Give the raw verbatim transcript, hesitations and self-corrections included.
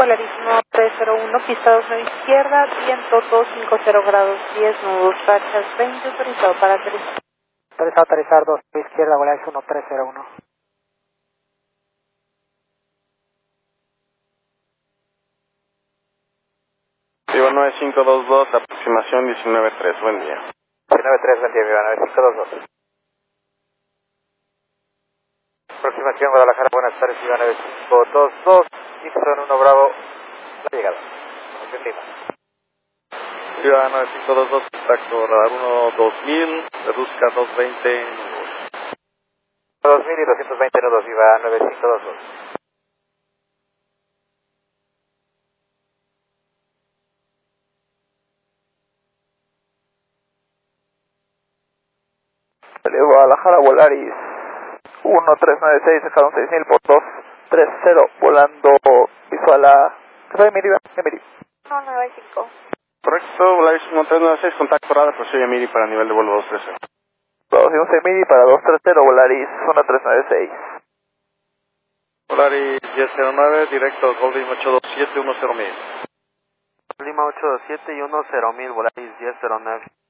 Volaris uno tres cero uno, pista dos nueve izquierda, viento dos cinco cero grados diez, nudos, rachas veinte, autorizado para aterrizar. Autorizado a aterrizar dos nueve izquierda, Volaris uno tres cero uno. Viva nueve cinco dos dos, aproximación diecinueve tres, buen día. diecinueve tres, buen día, Viva nueve cinco dos dos. Aproximación Guadalajara, buenas tardes, Viva nueve cinco dos dos, Gibson uno Bravo, la llegada. Viva nueve cinco dos dos, contacto radar uno dos mil, reduzca dos veinte, dos mil y doscientos veinte nudos, Viva nueve cinco dos dos. Guadalajara, Volaris uno tres nueve seis, escalón seis mil por dos tres cero, volando visual a... ¿Qué soy, Miri? Miri. uno nueve cinco. Correcto, Volaris uno tres nueve seis, contacto radar, procede Miri para nivel de vuelo dos tres cero. dos once Miri para dos tres cero, Volaris uno tres nueve seis. Volaris diez cero nueve, directo Goldwing ocho dos siete uno cero mil. Lima ocho dos siete y uno cero mil, Volaris diez cero nueve.